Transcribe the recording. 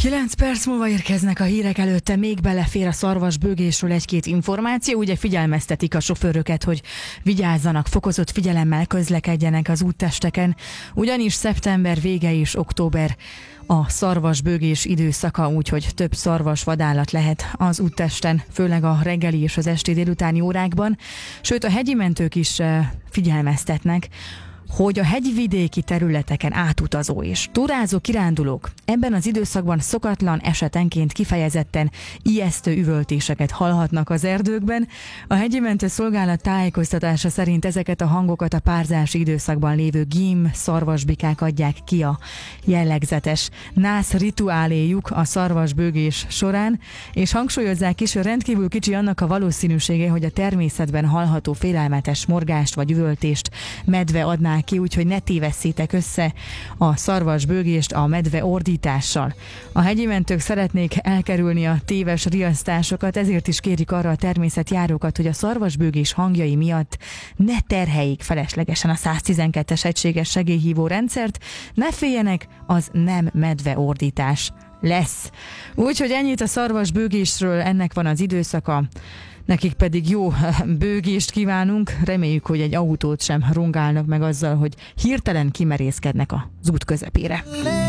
9 perc múlva érkeznek a hírek, előtte még belefér a szarvasbőgésről egy-két információ. Ugye figyelmeztetik a sofőröket, hogy vigyázzanak, fokozott figyelemmel közlekedjenek az úttesteken, ugyanis szeptember vége és október a szarvasbőgés időszaka, úgyhogy több szarvasvadállat lehet az úttesten, főleg a reggeli és az esti délutáni órákban. Sőt, a hegyi mentők is figyelmeztetnek, hogy a hegyvidéki területeken átutazó és turázó kirándulók ebben az időszakban szokatlan, esetenként kifejezetten ijesztő üvöltéseket hallhatnak az erdőkben. A hegyi mentő szolgálat tájékoztatása szerint ezeket a hangokat a párzási időszakban lévő gím szarvasbikák adják ki a jellegzetes nász rituáléjuk a szarvasbőgés során, és hangsúlyozzák is, hogy rendkívül kicsi annak a valószínűsége, hogy a természetben hallható félelmetes morgást vagy üvöltést medve adná ki, úgyhogy ne tévesszétek össze a szarvasbőgést a medve ordítással. A hegyi mentők szeretnék elkerülni a téves riasztásokat, ezért is kérik arra a természetjárókat, hogy a szarvasbőgés hangjai miatt ne terheljék feleslegesen a 112-es egységes segélyhívó rendszert, ne féljenek, az nem medveordítás lesz. Úgyhogy ennyit a szarvasbőgésről, ennek van az időszaka. Nekik pedig jó bőgést kívánunk, reméljük, hogy egy autót sem rongálnak meg azzal, hogy hirtelen kimerészkednek az út közepére.